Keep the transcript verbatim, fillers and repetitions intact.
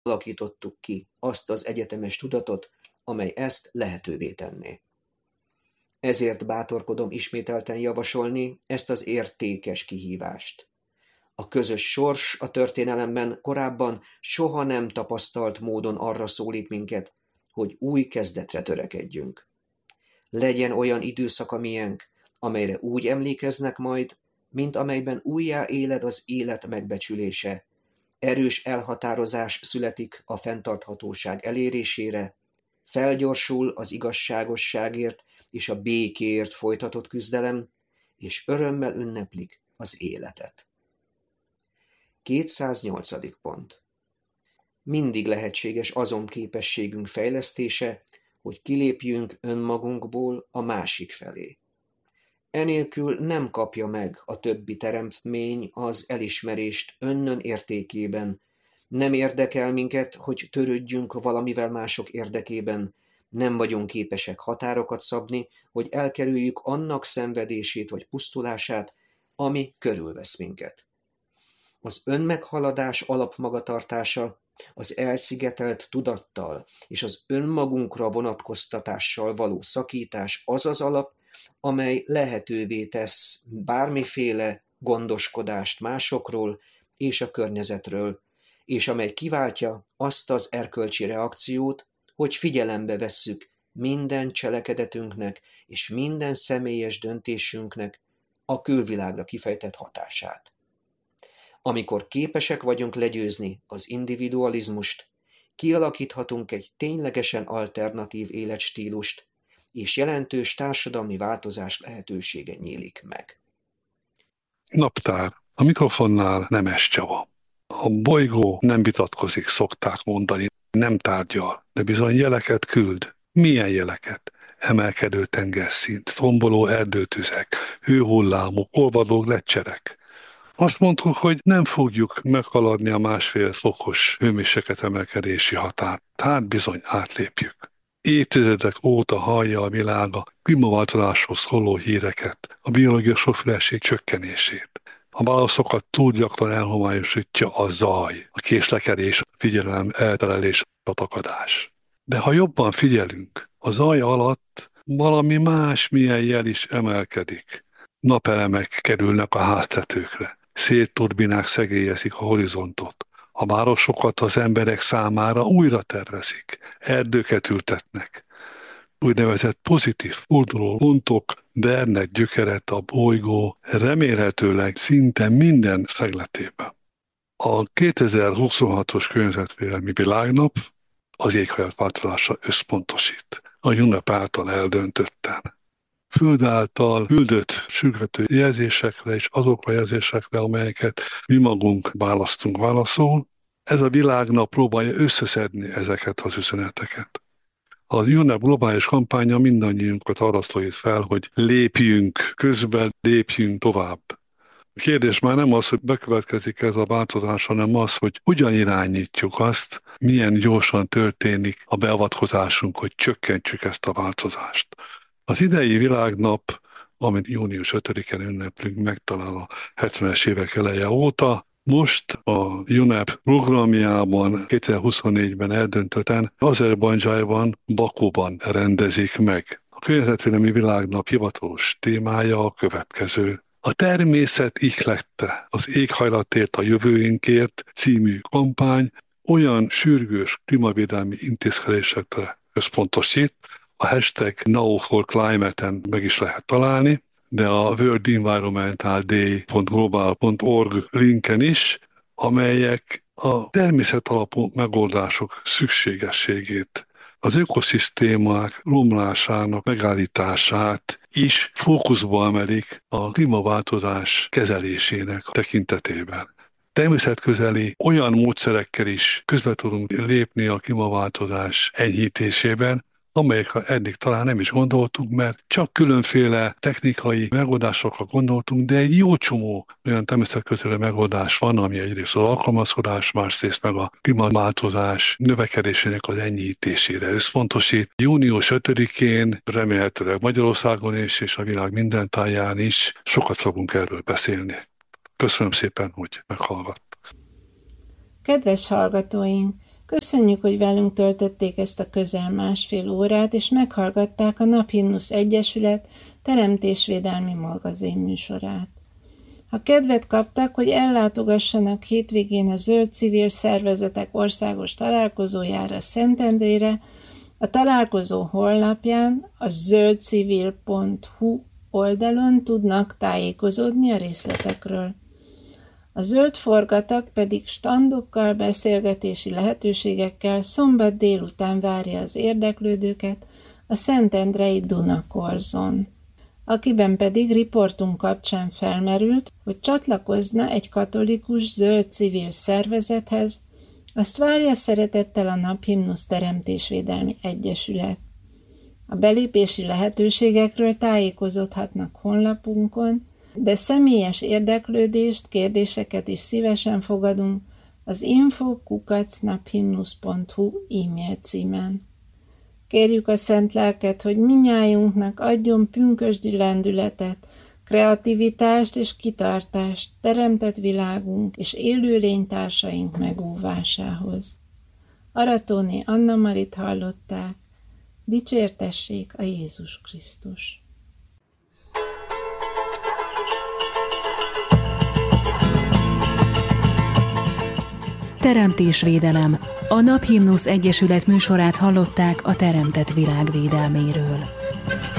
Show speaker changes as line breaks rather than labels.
alakítottuk ki azt az egyetemes tudatot, amely ezt lehetővé tenné. Ezért bátorkodom ismételten javasolni ezt az értékes kihívást. A közös sors a történelemben korábban soha nem tapasztalt módon arra szólít minket, hogy új kezdetre törekedjünk. Legyen olyan időszak a miénk, amelyre úgy emlékeznek majd, mint amelyben újjá éled az élet megbecsülése. Erős elhatározás születik a fenntarthatóság elérésére, felgyorsul az igazságosságért és a békéért folytatott küzdelem, és örömmel ünneplik az életet. kétszáznyolcadik pont. Mindig lehetséges azon képességünk fejlesztése, hogy kilépjünk önmagunkból a másik felé. Enélkül nem kapja meg a többi teremtmény az elismerést önnön értékében, nem érdekel minket, hogy törődjünk valamivel mások érdekében, nem vagyunk képesek határokat szabni, hogy elkerüljük annak szenvedését vagy pusztulását, ami körülvesz minket. Az önmeghaladás alapmagatartása az elszigetelt tudattal és az önmagunkra vonatkoztatással való szakítás az az alap, amely lehetővé tesz bármiféle gondoskodást másokról és a környezetről, és amely kiváltja azt az erkölcsi reakciót, hogy figyelembe vesszük minden cselekedetünknek és minden személyes döntésünknek a külvilágra kifejtett hatását. Amikor képesek vagyunk legyőzni az individualizmust, kialakíthatunk egy ténylegesen alternatív életstílust, és jelentős társadalmi változás lehetősége nyílik meg.
Naptár. A mikrofonnál Nemes Csaba. A bolygó nem vitatkozik, szokták mondani, nem tárgyal, de bizony jeleket küld. Milyen jeleket? Emelkedő tengerszint, tomboló erdőtüzek, hőhullámok, olvadó gleccserek. Azt mondtuk, hogy nem fogjuk meghaladni a másfél fokos hőmérséklet emelkedési határt. Hát bizony átlépjük. Évtizedek óta hallja a világ a klímaváltozáshoz szóló híreket, a biológiai sokféleség csökkenését. A válaszokat túl gyakran elhomályosítja a zaj, a késlekedés, a figyelem elterelés, a takadás. De ha jobban figyelünk, a zaj alatt valami más milyen jel is emelkedik. Napelemek kerülnek a háztetőkre, szélturbinák szegélyezik a horizontot. A városokat az emberek számára újra tervezik, erdőket ültetnek. Úgynevezett pozitív forduló pontok vernek gyökeret a bolygó remélhetőleg szinte minden szegletében. A kétezer-huszonhatos környezetvédelmi világnap az éghajlatváltozásra összpontosít, a UNEP által eldöntötten. Föld által küldött sürgető jelzésekre és azokra a jelzésekre, amelyeket mi magunk választunk válaszol. Ez a világnap próbálja összeszedni ezeket az üzeneteket. Az UNEP globális kampánya mindannyiunkat arra szólít fel, hogy lépjünk közben, lépjünk tovább. A kérdés már nem az, hogy bekövetkezik ez a változás, hanem az, hogy hogyan irányítjuk azt, milyen gyorsan történik a beavatkozásunk, hogy csökkentsük ezt a változást. Az idei világnap, amit június ötödikén ünneplünk meg talán a hetvenes évek eleje óta, most a UNEP programjában kétezer-huszonnégyben eldöntötten Azerbajdzsánban, Bakuban rendezik meg. A környezetvédelmi világnap hivatalos témája a következő. A természet ihlette az éghajlatért a jövőinkért című kampány olyan sürgős klímavédelmi intézkedésekre összpontosít, a hashtag now for climate-en meg is lehet találni, de a world environmental day pont global pont org linken is, amelyek a természetalapú megoldások szükségességét, az ökoszisztémák romlásának megállítását is fókuszba emelik a klímaváltozás kezelésének tekintetében. Természetközeli olyan módszerekkel is közbe tudunk lépni a klímaváltozás enyhítésében, amelyekre eddig talán nem is gondoltunk, mert csak különféle technikai megoldásokra gondoltunk, de egy jó csomó olyan természetközeli megoldás van, ami egyrészt az alkalmazkodás, másrészt meg a klímaváltozás növekedésének az enyhítésére összpontosít. június ötödikén remélhetőleg Magyarországon is és a világ minden táján is sokat fogunk erről beszélni. Köszönöm szépen, hogy meghallgattak.
Kedves hallgatóink! Köszönjük, hogy velünk töltötték ezt a közel másfél órát, és meghallgatták a Naphimnusz Egyesület teremtésvédelmi magazin műsorát. Ha kedvet kaptak, hogy ellátogassanak hétvégén a Zöld Civil Szervezetek országos találkozójára Szentendrére, a találkozó honlapján a zöldcivil pont hu oldalon tudnak tájékozódni a részletekről. A zöld forgatag pedig standokkal, beszélgetési lehetőségekkel szombat délután várja az érdeklődőket a Szentendrei Dunakorzon, akiben pedig riportunk kapcsán felmerült, hogy csatlakozna egy katolikus zöld civil szervezethez, azt várja szeretettel a Naphimnusz Teremtésvédelmi Egyesület. A belépési lehetőségekről tájékozódhatnak honlapunkon, de személyes érdeklődést, kérdéseket is szívesen fogadunk az info kukac naphimnusz pont hu e-mail címen. Kérjük a Szent Lelket, hogy mindnyájunknak adjon pünkösdi lendületet, kreativitást és kitartást teremtett világunk és élőlénytársaink megóvásához. Aratóné Anna Marit hallották, dicsértessék a Jézus Krisztus!
Teremtésvédelem. A Naphimnusz Egyesület műsorát hallották a teremtett világ védelméről.